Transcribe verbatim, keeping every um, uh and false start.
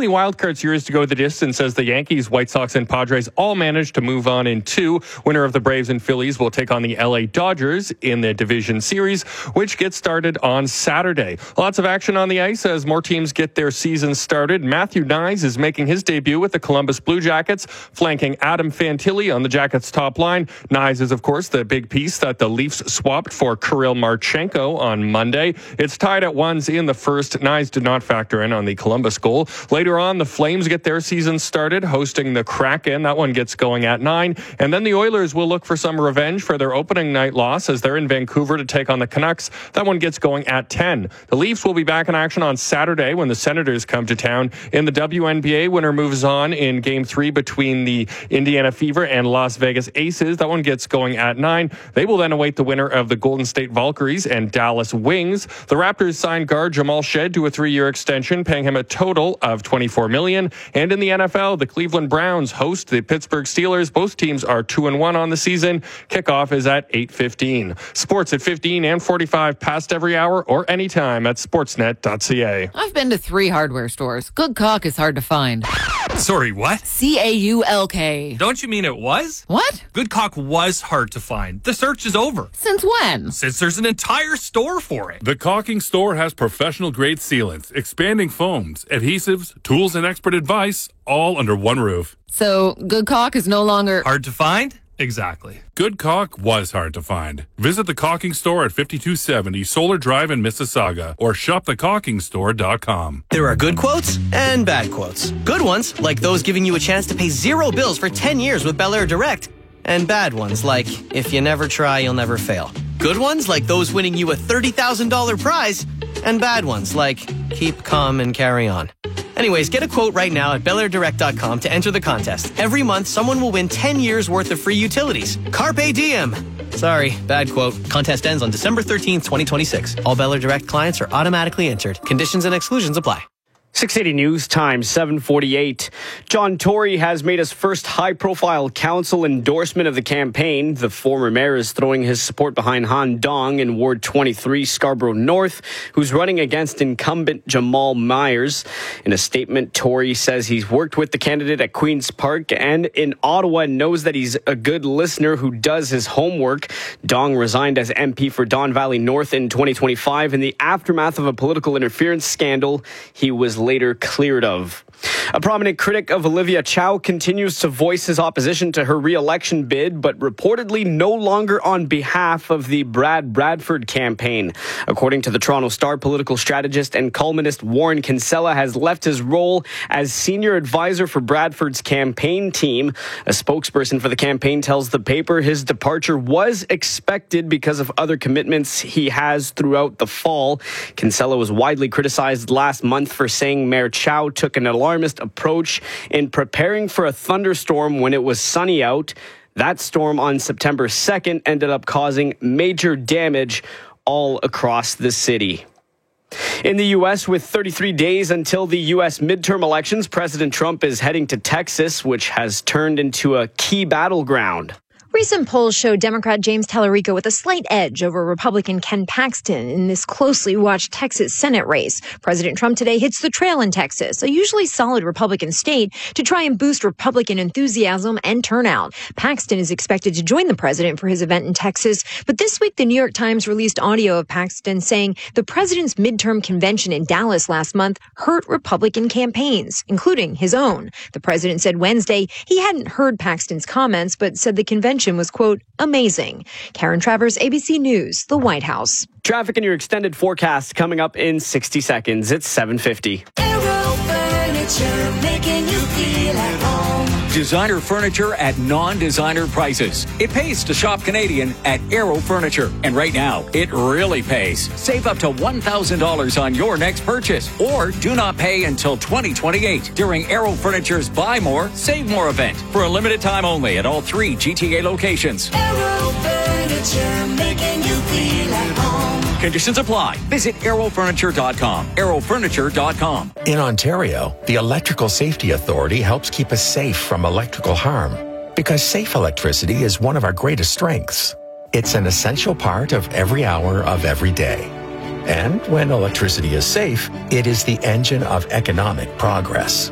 only wildcard series to go the distance as the Yankees, White Sox, and Padres all managed to move on in two. Winner of the Braves and Phillies will take on the L A Dodgers in the division series, which gets started on Saturday. Lots of action on the ice as more teams get their season started. Matthew Knies is making his debut with the Columbus Blue Jackets, flanking Adam Fantilli on the Jackets' top line. Knies is, of course, the big piece that the Leafs swapped for Kirill Marchenko on Monday. It's tied at ones in the first. Knies did not factor in on the Columbus goal. Later on, the Flames get their season started, hosting the Kraken. That one gets going at nine. And then the Oilers will look for some revenge for their opening night loss as they're in Vancouver to take on the Canucks. That one gets going at ten. The Leafs will be back in action on Saturday when the Senators come to town. In the W N B A, winner moves on in Game three between the Indiana Fever and Las Vegas Aces. That one gets going at nine. They will then await the winner of the Golden State Valkyries and Dallas Wings. The Raptors signed guard Jamal Shead to a three-year extension, paying him a total of twenty-four million dollars. And in the N F L, the Cleveland Browns host the Pittsburgh Steelers. Both teams are two and one on the season. Kickoff is at eight fifteen. Sports at fifteen and forty-five past every hour or anytime at sportsnet dot c a. I've been to three hardware stores. Good caulk is hard to find. Sorry, what? C A U L K. Don't you mean it was? What? Good caulk was hard to find. The search is over. Since when? Since there's an entire store for it. The Caulking Store has professional-grade sealants, expanding foams, adhesives, tools, and expert advice, all under one roof. So, good caulk is no longer... Hard to find? Exactly. Good caulk was hard to find. Visit the Caulking Store at fifty-two seventy Solar Drive in Mississauga or shop the caulking store dot com. There are good quotes and bad quotes. Good ones, like those giving you a chance to pay zero bills for ten years with Bel Air Direct. And bad ones, like, if you never try, you'll never fail. Good ones, like those winning you a thirty thousand dollars prize. And bad ones, like, keep calm and carry on. Anyways, get a quote right now at bel air direct dot com to enter the contest. Every month, someone will win ten years worth of free utilities. Carpe diem. Sorry, bad quote. Contest ends on December thirteenth, twenty twenty-six. All Bel Air Direct clients are automatically entered. Conditions and exclusions apply. six eighty News Time, seven forty-eight. John Tory has made his first high-profile council endorsement of the campaign. The former mayor is throwing his support behind Han Dong in Ward twenty-three, Scarborough North, who's running against incumbent Jamal Myers. In a statement, Tory says he's worked with the candidate at Queen's Park and in Ottawa and knows that he's a good listener who does his homework. Dong resigned as M P for Don Valley North in twenty twenty-five in the aftermath of a political interference scandal he was later cleared of. A prominent critic of Olivia Chow continues to voice his opposition to her re-election bid, but reportedly no longer on behalf of the Brad Bradford campaign. According to the Toronto Star, political strategist and columnist Warren Kinsella has left his role as senior advisor for Bradford's campaign team. A spokesperson for the campaign tells the paper his departure was expected because of other commitments he has throughout the fall. Kinsella was widely criticized last month for saying Mayor Chow took an alarmist approach in preparing for a thunderstorm when it was sunny out. That storm on September second ended up causing major damage all across the city. In the U S, with thirty-three days until the U S midterm elections, President Trump is heading to Texas, which has turned into a key battleground. Recent polls show Democrat James Tallarico with a slight edge over Republican Ken Paxton in this closely watched Texas Senate race. President Trump today hits the trail in Texas, a usually solid Republican state, to try and boost Republican enthusiasm and turnout. Paxton is expected to join the president for his event in Texas, but this week the New York Times released audio of Paxton saying the president's midterm convention in Dallas last month hurt Republican campaigns, including his own. The president said Wednesday he hadn't heard Paxton's comments, but said the convention was, quote, amazing. Karen Travers, A B C News, the White House. Traffic in your extended forecast coming up in sixty seconds. It's seven fifty. Aero Furniture, making you feel at home. Designer furniture at non-designer prices. It pays to shop Canadian at Aero Furniture. And right now, it really pays. Save up to one thousand dollars on your next purchase. Or do not pay until twenty twenty-eight during Aero Furniture's Buy More, Save More event. For a limited time only at all three G T A locations. Aero Furniture, making you feel at home. Conditions apply. Visit aero furniture dot com. aero furniture dot com. In Ontario, the Electrical Safety Authority helps keep us safe from electrical harm because safe electricity is one of our greatest strengths. It's an essential part of every hour of every day. And when electricity is safe, it is the engine of economic progress.